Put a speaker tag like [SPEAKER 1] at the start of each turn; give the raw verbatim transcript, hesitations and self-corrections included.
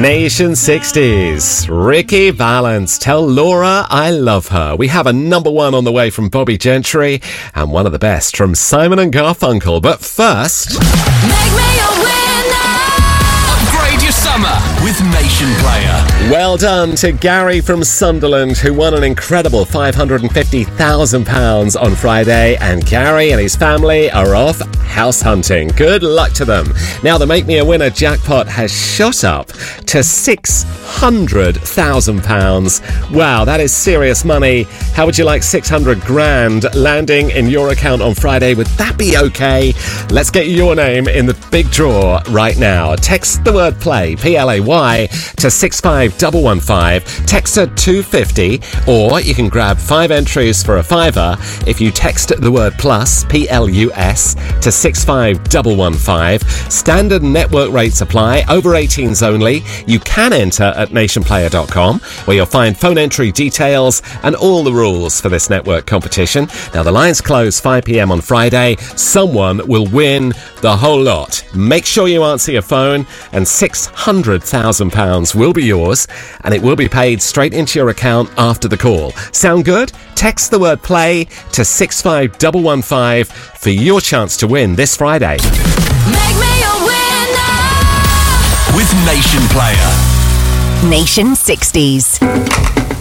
[SPEAKER 1] Nation sixties. Ricky Valance, Tell Laura I Love Her. We have a number one on the way from Bobby Gentry and one of the best from Simon and Garfunkel. But first...
[SPEAKER 2] Make me a winner!
[SPEAKER 3] Upgrade your summer with Nation Player.
[SPEAKER 1] Well done to Gary from Sunderland, who won an incredible five hundred fifty thousand pounds on Friday. And Gary and his family are off house hunting. Good luck to them. Now, the Make Me a Winner jackpot has shot up to six hundred thousand pounds. Wow, that is serious money. How would you like six hundred grand landing in your account on Friday? Would that be okay? Let's get your name in the big draw right now. Text the word play, P L A Y, to six five one one five. Text to two fifty, or you can grab five entries for a fiver if you text the word plus, P L U S, to six five one one five. Standard network rates apply. Over eighteens only. You can enter at nation player dot com, where you'll find phone entry details and all the rules for this network competition. Now, the lines close five p.m. on Friday. Someone will win the whole lot. Make sure you answer your phone, and six hundred thousand pounds will be yours, and it will be paid straight into your account after the call. Sound good? Text the word play to six five one one five for your chance to win this Friday.
[SPEAKER 2] Make me a winner!
[SPEAKER 3] With Nation Player.
[SPEAKER 4] Nation sixties.